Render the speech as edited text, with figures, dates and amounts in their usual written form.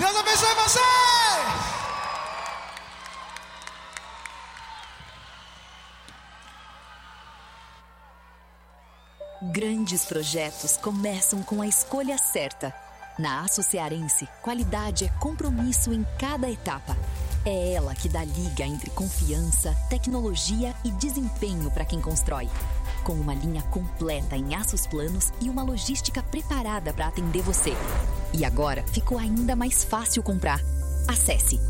Deus abençoe você! Grandes projetos começam com a escolha certa. Na Aço Cearense, qualidade é compromisso em cada etapa. É ela que dá liga entre confiança, tecnologia e desempenho para quem constrói. Com uma linha completa em aços planos e uma logística preparada para atender você. E agora ficou ainda mais fácil comprar. Acesse